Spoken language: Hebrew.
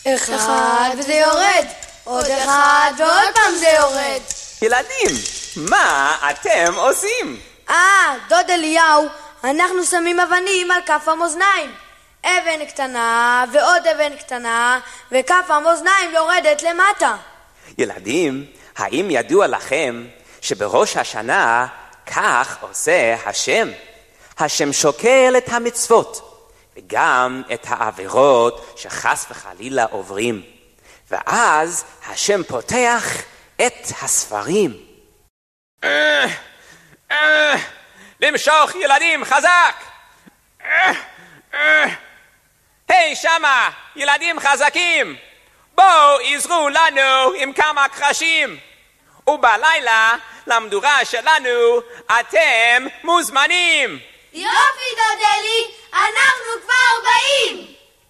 אחד וזה יורד, עוד אחד ועוד פעם זה יורד. ילדים, מה אתם עושים? דוד אליהו, אנחנו שמים אבנים על כף המאזניים. אבן קטנה ועוד אבן קטנה, וכף המאזניים יורדת למטה. ילדים, האם ידוע לכם שבראש השנה כך עושה השם? השם שוקל את המצוות וגם את העבירות שחס וחלילה עוברים, ואז השם פותח את הספרים. למשוך ילדים חזק. היי שמה, ילדים חזקים, בואו עזרו לנו עם כמה קרשים, ובלילה למדורה שלנו אתם מוזמנים. יופי דוד אלי, אנחנו כבר באים.